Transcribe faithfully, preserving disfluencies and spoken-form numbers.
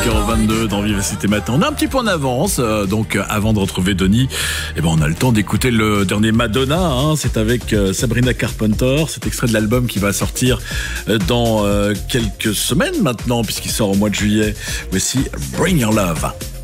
heures vingt-deux dans Vivacité Matin. On est un petit peu en avance, euh, donc euh, avant de retrouver Denis, eh ben, on a le temps d'écouter le dernier Madonna. Hein, c'est avec euh, Sabrina Carpenter. C'est extrait de l'album qui va sortir euh, dans euh, quelques semaines maintenant, puisqu'il sort au mois de juillet. Voici Bring Your Love.